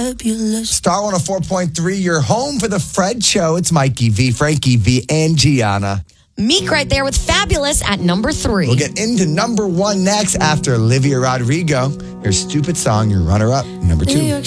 fabulous. Star 104.3, your home for the Fred Show. It's Mikey V, Frankie V, and Gianna. Meek right there with Fabulous at number 3. We'll get into number 1 next after Olivia Rodrigo. Her stupid song, your runner-up, number 2.